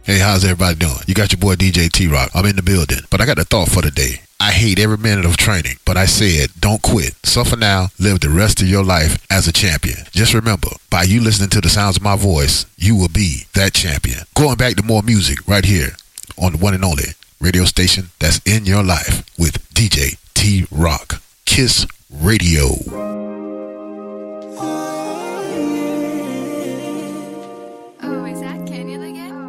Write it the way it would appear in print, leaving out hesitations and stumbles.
Hey, how's everybody doing? You got your boy DJ T-Rock. I'm in the building. But I got a thought for the day. I hate every minute of training, but I said, don't quit. Suffer now, live the rest of your life as a champion. Just remember, by you listening to the sounds of my voice, you will be that champion. Going back to more music right here on the one and only radio station that's in your life with DJ T-Rock. Kiss Radio.